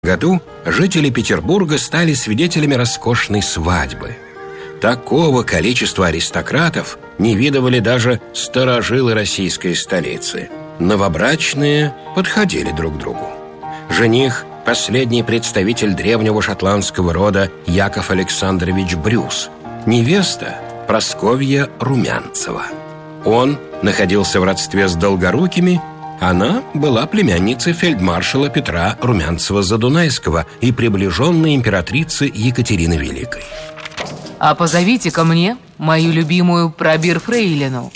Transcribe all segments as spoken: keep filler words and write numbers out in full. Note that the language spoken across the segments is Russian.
году жители Петербурга стали свидетелями роскошной свадьбы. Такого количества аристократов не видывали даже старожилы российской столицы. Новобрачные подходили друг к другу. Жених – последний представитель древнего шотландского рода Яков Александрович Брюс. Невеста – Прасковья Румянцева. Он находился в родстве с Долгорукими. Она была племянницей фельдмаршала Петра Румянцева-Задунайского и приближенной императрицы Екатерины Великой. А позовите ко мне мою любимую пробир-фрейлину.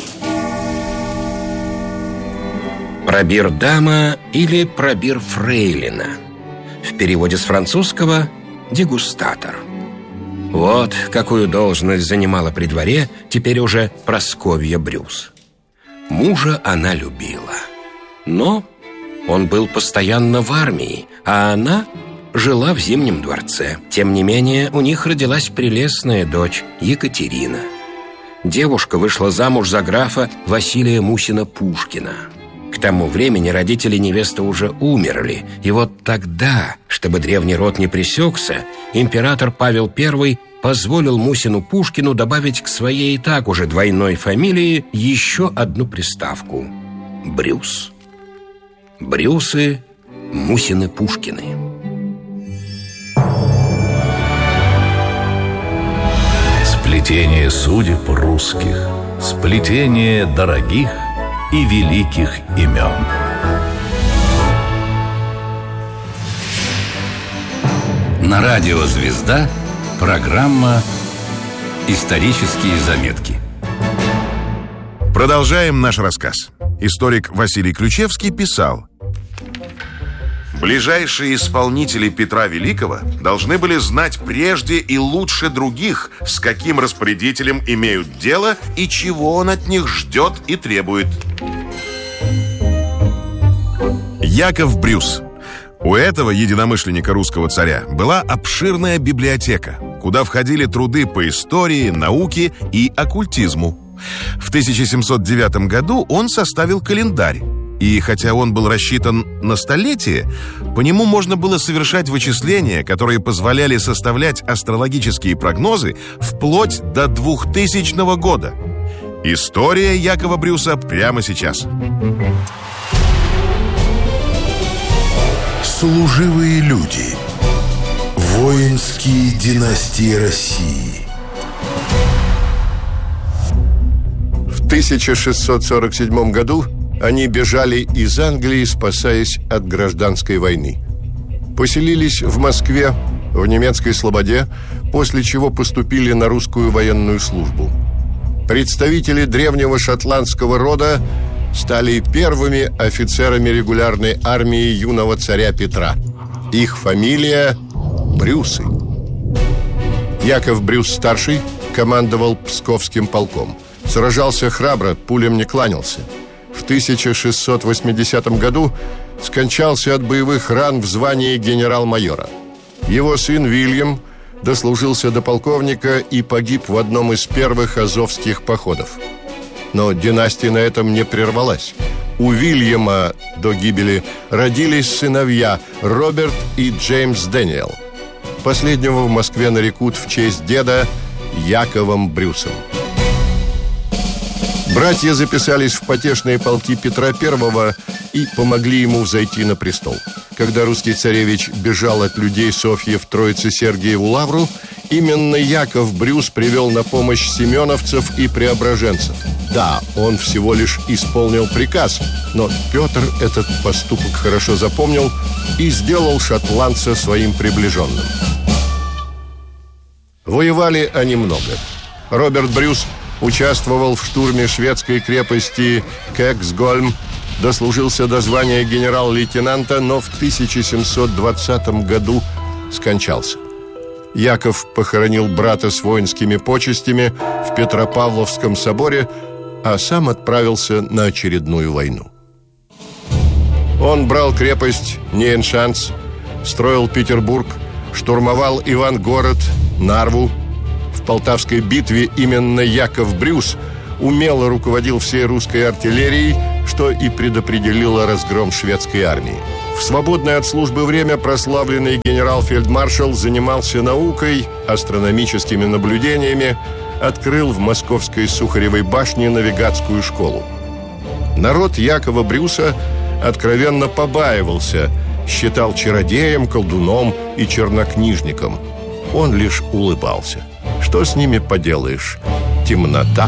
Пробир-дама или пробир-фрейлина. В переводе с французского «дегустатор». Вот какую должность занимала при дворе теперь уже Прасковья Брюс. Мужа она любила, но он был постоянно в армии, а она жила в Зимнем дворце. Тем не менее, у них родилась прелестная дочь Екатерина. Девушка вышла замуж за графа Василия Мусина-Пушкина. К тому времени родители невесты уже умерли, и вот тогда, чтобы древний род не пресекся, император Павел Первый позволил Мусину-Пушкину добавить к своей и так уже двойной фамилии еще одну приставку – Брюс. Брюсы, Мусины-Пушкины. Сплетение судеб русских, сплетение дорогих и великих имен. На радио «Звезда» программа «Исторические заметки». Продолжаем наш рассказ. Историк Василий Ключевский писал: ближайшие исполнители Петра Великого должны были знать прежде и лучше других, с каким распорядителем имеют дело и чего он от них ждет и требует. Яков Брюс. У этого единомышленника русского царя была обширная библиотека, куда входили труды по истории, науке и оккультизму. В тысяча семьсот девятом году он составил календарь. И хотя он был рассчитан на столетие, по нему можно было совершать вычисления, которые позволяли составлять астрологические прогнозы вплоть до двухтысячного года. История Якова Брюса прямо сейчас. Служивые люди. Воинские династии России. В тысяча шестьсот сорок седьмом году они бежали из Англии, спасаясь от гражданской войны. Поселились в Москве, в немецкой Слободе, после чего поступили на русскую военную службу. Представители древнего шотландского рода стали первыми офицерами регулярной армии юного царя Петра. Их фамилия – Брюсы. Яков Брюс-старший командовал Псковским полком. Сражался храбро, пулям не кланялся. В тысяча шестьсот восьмидесятом году скончался от боевых ран в звании генерал-майора. Его сын Вильям дослужился до полковника и погиб в одном из первых азовских походов. Но династия на этом не прервалась. У Вильяма до гибели родились сыновья Роберт и Джеймс Дэниел. Последнего в Москве нарекут в честь деда Яковом Брюсом. Братья записались в потешные полки Петра Первого и помогли ему взойти на престол. Когда русский царевич бежал от людей Софьи в Троице-Сергиеву лавру, именно Яков Брюс привел на помощь семеновцев и преображенцев. Да, он всего лишь исполнил приказ, но Петр этот поступок хорошо запомнил и сделал шотландца своим приближенным. Воевали они много. Роберт Брюс участвовал в штурме шведской крепости Кексгольм, дослужился до звания генерал-лейтенанта, но в тысяча семьсот двадцатом году скончался. Яков похоронил брата с воинскими почестями в Петропавловском соборе, а сам отправился на очередную войну. Он брал крепость Нейншанс, строил Петербург, штурмовал Ивангород, Нарву. В Полтавской битве именно Яков Брюс умело руководил всей русской артиллерией, что и предопределило разгром шведской армии. В свободное от службы время прославленный генерал-фельдмаршал занимался наукой, астрономическими наблюдениями, открыл в московской Сухаревой башне навигатскую школу. Народ Якова Брюса откровенно побаивался, считал чародеем, колдуном и чернокнижником. Он лишь улыбался. Что с ними поделаешь? Темнота.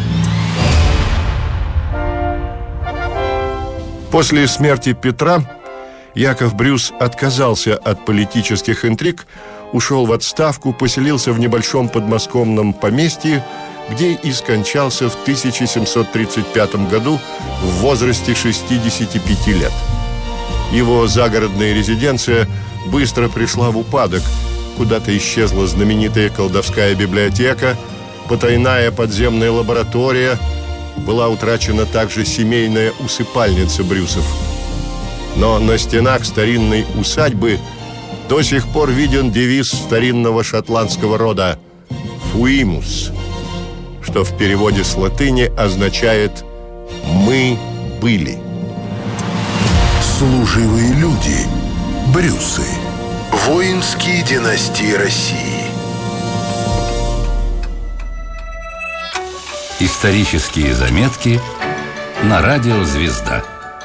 После смерти Петра Яков Брюс отказался от политических интриг, ушел в отставку, поселился в небольшом подмосковном поместье, где и скончался в тысяча семьсот тридцать пятом году в возрасте шестидесяти пяти лет. Его загородная резиденция быстро пришла в упадок. Куда-то исчезла знаменитая колдовская библиотека, потайная подземная лаборатория, была утрачена также семейная усыпальница Брюсов. Но на стенах старинной усадьбы до сих пор виден девиз старинного шотландского рода «Фуимус», что в переводе с латыни означает «мы были». Служивые люди. Брюсы. Воинские династии России. Исторические заметки на радио «Звезда».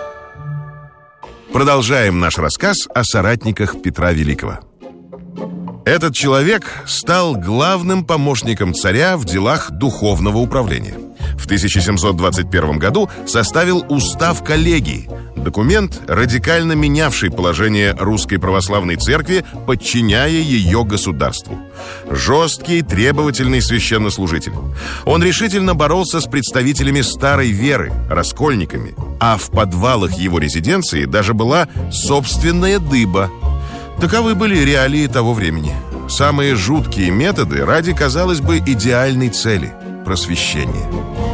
Продолжаем наш рассказ о соратниках Петра Великого. Этот человек стал главным помощником царя в делах духовного управления. В тысяча семьсот двадцать первом году составил устав коллегии, документ, радикально менявший положение Русской Православной Церкви, подчиняя ее государству. Жесткий, требовательный священнослужитель. Он решительно боролся с представителями старой веры, раскольниками, а в подвалах его резиденции даже была собственная дыба. Таковы были реалии того времени. Самые жуткие методы ради, казалось бы, идеальной цели – просвещения.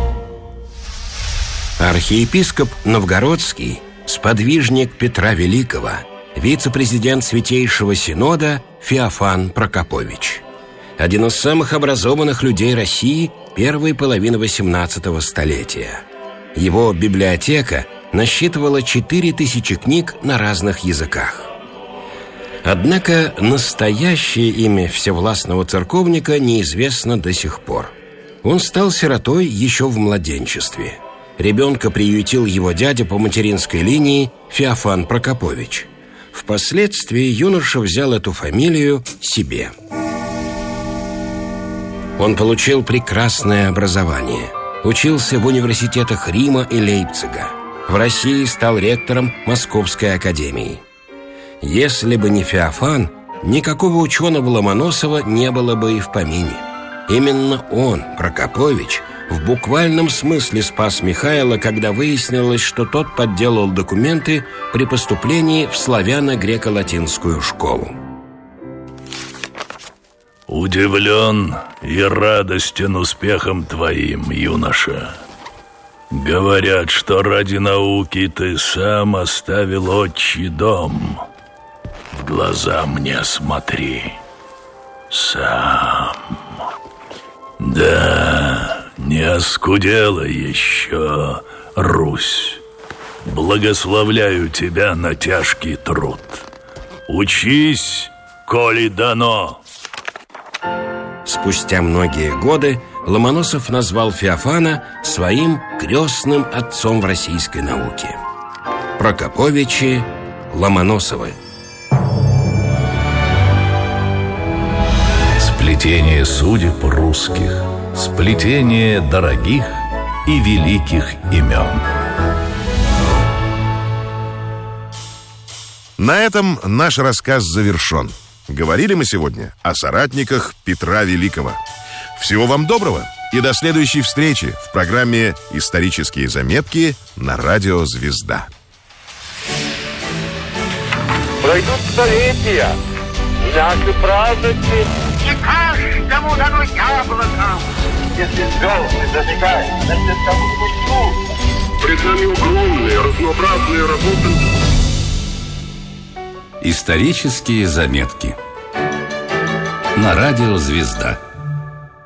Архиепископ Новгородский, сподвижник Петра Великого, вице-президент Святейшего Синода Феофан Прокопович. Один из самых образованных людей России первой половины восемнадцатого столетия. Его библиотека насчитывала четыре тысячи книг на разных языках. Однако настоящее имя всевластного церковника неизвестно до сих пор. Он стал сиротой еще в младенчестве. Ребенка приютил его дядя по материнской линии Феофан Прокопович. Впоследствии юноша взял эту фамилию себе. Он получил прекрасное образование. Учился в университетах Рима и Лейпцига. В России стал ректором Московской академии. Если бы не Феофан, никакого ученого Ломоносова не было бы и в помине. Именно он, Прокопович, в буквальном смысле спас Михаила, когда выяснилось, что тот подделал документы при поступлении в славяно-греко-латинскую школу. Удивлен и радостен успехом твоим, юноша. Говорят, что ради науки ты сам оставил отчий дом. В глаза мне смотри. Сам. Да, не оскудела еще Русь. Благословляю тебя на тяжкий труд. Учись, коли дано. Спустя многие годы Ломоносов назвал Феофана своим крестным отцом в российской науке. Прокоповичи Ломоносовы. Сплетение судеб русских, сплетение дорогих и великих имен. На этом наш рассказ завершен. Говорили мы сегодня о соратниках Петра Великого. Всего вам доброго и до следующей встречи в программе «Исторические заметки» на радио «Звезда». Пройдут столетия, наши праздники, и каждому дано яблоко. Если звезды зажигают, значит, кому-нибудь тут. Пред нами огромные, разнообразные работы. Исторические заметки на радио «Звезда».